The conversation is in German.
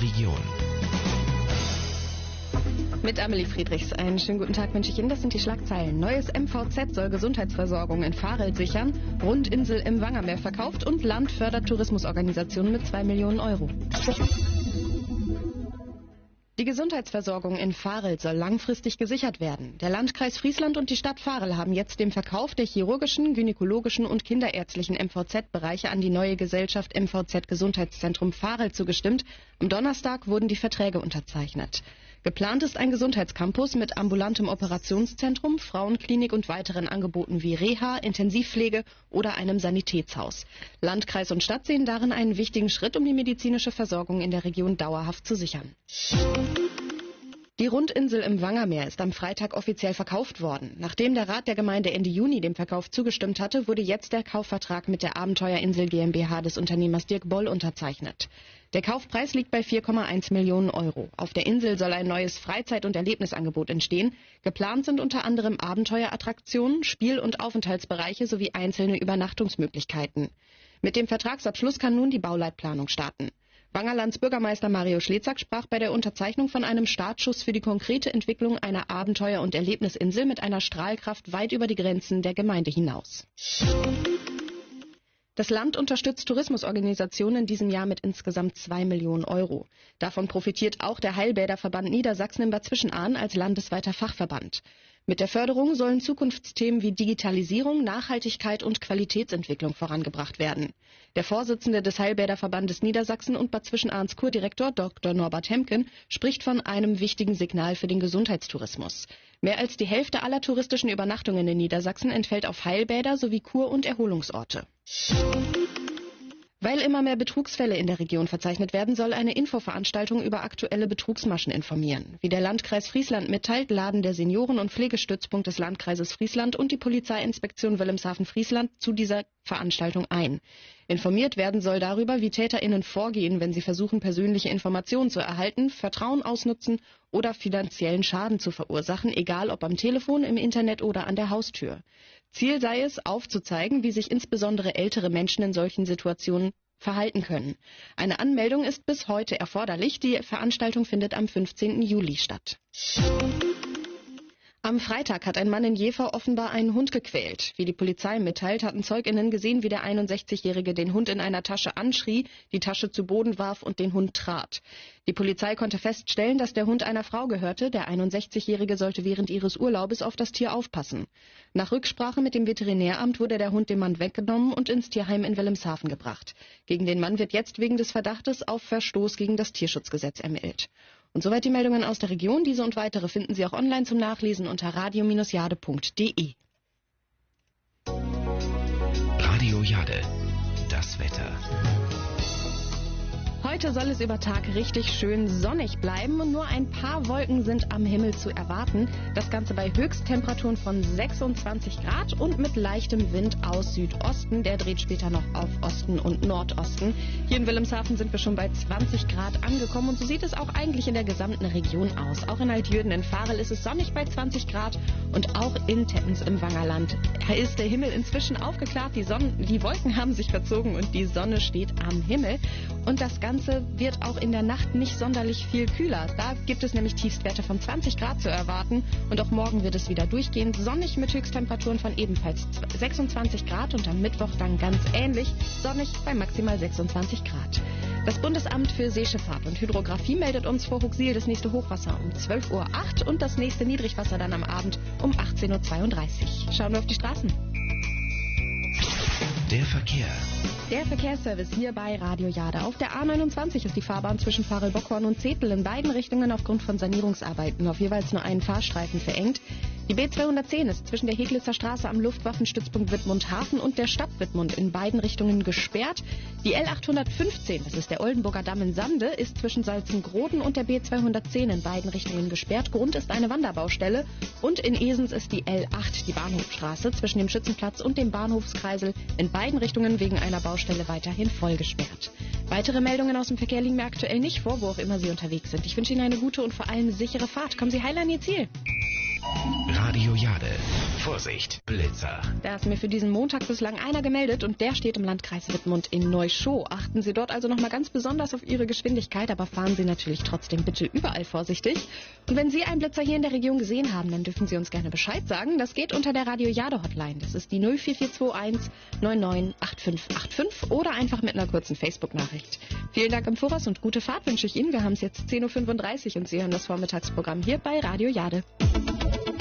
Region. Mit Amelie Friedrichs. Einen schönen guten Tag wünsche ich Ihnen. Das sind die Schlagzeilen. Neues MVZ soll Gesundheitsversorgung in Varel sichern. Rundinsel im Wangermeer verkauft und Land fördert Tourismusorganisationen mit 2 Millionen Euro. Die Gesundheitsversorgung in Varel soll langfristig gesichert werden. Der Landkreis Friesland und die Stadt Varel haben jetzt dem Verkauf der chirurgischen, gynäkologischen und kinderärztlichen MVZ-Bereiche an die neue Gesellschaft MVZ Gesundheitszentrum Varel zugestimmt. Am Donnerstag wurden die Verträge unterzeichnet. Geplant ist ein Gesundheitscampus mit ambulantem Operationszentrum, Frauenklinik und weiteren Angeboten wie Reha, Intensivpflege oder einem Sanitätshaus. Landkreis und Stadt sehen darin einen wichtigen Schritt, um die medizinische Versorgung in der Region dauerhaft zu sichern. Die Rundinsel im Wangermeer ist am Freitag offiziell verkauft worden. Nachdem der Rat der Gemeinde Ende Juni dem Verkauf zugestimmt hatte, wurde jetzt der Kaufvertrag mit der Abenteuerinsel GmbH des Unternehmers Dirk Boll unterzeichnet. Der Kaufpreis liegt bei 4,1 Millionen Euro. Auf der Insel soll ein neues Freizeit- und Erlebnisangebot entstehen. Geplant sind unter anderem Abenteuerattraktionen, Spiel- und Aufenthaltsbereiche sowie einzelne Übernachtungsmöglichkeiten. Mit dem Vertragsabschluss kann nun die Bauleitplanung starten. Wangerlands Bürgermeister Mario Schlezack sprach bei der Unterzeichnung von einem Startschuss für die konkrete Entwicklung einer Abenteuer- und Erlebnisinsel mit einer Strahlkraft weit über die Grenzen der Gemeinde hinaus. Das Land unterstützt Tourismusorganisationen in diesem Jahr mit insgesamt 2 Millionen Euro. Davon profitiert auch der Heilbäderverband Niedersachsen in Bad Zwischenahn als landesweiter Fachverband. Mit der Förderung sollen Zukunftsthemen wie Digitalisierung, Nachhaltigkeit und Qualitätsentwicklung vorangebracht werden. Der Vorsitzende des Heilbäderverbandes Niedersachsen und Bad Zwischenahns Kurdirektor Dr. Norbert Hemken spricht von einem wichtigen Signal für den Gesundheitstourismus. Mehr als die Hälfte aller touristischen Übernachtungen in Niedersachsen entfällt auf Heilbäder sowie Kur- und Erholungsorte. Weil immer mehr Betrugsfälle in der Region verzeichnet werden, soll eine Infoveranstaltung über aktuelle Betrugsmaschen informieren. Wie der Landkreis Friesland mitteilt, laden der Senioren- und Pflegestützpunkt des Landkreises Friesland und die Polizeiinspektion Wilhelmshaven-Friesland zu dieser Veranstaltung ein. Informiert werden soll darüber, wie TäterInnen vorgehen, wenn sie versuchen, persönliche Informationen zu erhalten, Vertrauen ausnutzen oder finanziellen Schaden zu verursachen, egal ob am Telefon, im Internet oder an der Haustür. Ziel sei es, aufzuzeigen, wie sich insbesondere ältere Menschen in solchen Situationen verhalten können. Eine Anmeldung ist bis heute erforderlich. Die Veranstaltung findet am 15. Juli statt. Am Freitag hat ein Mann in Jever offenbar einen Hund gequält. Wie die Polizei mitteilt, hatten ZeugInnen gesehen, wie der 61-Jährige den Hund in einer Tasche anschrie, die Tasche zu Boden warf und den Hund trat. Die Polizei konnte feststellen, dass der Hund einer Frau gehörte. Der 61-Jährige sollte während ihres Urlaubes auf das Tier aufpassen. Nach Rücksprache mit dem Veterinäramt wurde der Hund dem Mann weggenommen und ins Tierheim in Wilhelmshaven gebracht. Gegen den Mann wird jetzt wegen des Verdachtes auf Verstoß gegen das Tierschutzgesetz ermittelt. Und soweit die Meldungen aus der Region. Diese und weitere finden Sie auch online zum Nachlesen unter radio-jade.de. Radio Jade, das Wetter. Heute soll es über Tag richtig schön sonnig bleiben und nur ein paar Wolken sind am Himmel zu erwarten. Das Ganze bei Höchsttemperaturen von 26 Grad und mit leichtem Wind aus Südosten. Der dreht später noch auf Osten und Nordosten. Hier in Wilhelmshaven sind wir schon bei 20 Grad angekommen und so sieht es auch eigentlich in der gesamten Region aus. Auch in Altjürden in Varel ist es sonnig bei 20 Grad und auch in Tettens im Wangerland ist der Himmel inzwischen aufgeklärt. Die Wolken haben sich verzogen und die Sonne steht am Himmel. Und das Ganze wird auch in der Nacht nicht sonderlich viel kühler. Da gibt es nämlich Tiefstwerte von 20 Grad zu erwarten. Und auch morgen wird es wieder durchgehend sonnig mit Höchsttemperaturen von ebenfalls 26 Grad und am Mittwoch dann ganz ähnlich sonnig bei maximal 26 Grad. Das Bundesamt für Seeschifffahrt und Hydrographie meldet uns vor Huxil das nächste Hochwasser um 12:08 Uhr und das nächste Niedrigwasser dann am Abend um 18:32 Uhr. Schauen wir auf die Straßen. Der Verkehr. Der Verkehrsservice hier bei Radio Jade. Auf der A29 ist die Fahrbahn zwischen Varel-Bockhorn und Zetel in beiden Richtungen aufgrund von Sanierungsarbeiten auf jeweils nur einen Fahrstreifen verengt. Die B210 ist zwischen der Heglitzer Straße am Luftwaffenstützpunkt Wittmund-Hafen und der Stadt Wittmund in beiden Richtungen gesperrt. Die L815, das ist der Oldenburger Damm in Sande, ist zwischen Salzengroden und der B210 in beiden Richtungen gesperrt. Grund ist eine Wanderbaustelle. Und in Esens ist die L8, die Bahnhofstraße, zwischen dem Schützenplatz und dem Bahnhofskreisel in beiden Richtungen wegen einer Baustelle weiterhin voll gesperrt. Weitere Meldungen aus dem Verkehr liegen mir aktuell nicht vor, wo auch immer Sie unterwegs sind. Ich wünsche Ihnen eine gute und vor allem sichere Fahrt. Kommen Sie heil an Ihr Ziel. Radio Jade. Vorsicht, Blitzer. Da ist mir für diesen Montag bislang einer gemeldet und der steht im Landkreis Wittmund in Neuschow. Achten Sie dort also nochmal ganz besonders auf Ihre Geschwindigkeit, aber fahren Sie natürlich trotzdem bitte überall vorsichtig. Und wenn Sie einen Blitzer hier in der Region gesehen haben, dann dürfen Sie uns gerne Bescheid sagen. Das geht unter der Radio Jade Hotline. Das ist die 04421 998585 oder einfach mit einer kurzen Facebook-Nachricht. Vielen Dank im Voraus und gute Fahrt wünsche ich Ihnen. Wir haben es jetzt 10.35 Uhr und Sie hören das Vormittagsprogramm hier bei Radio Jade.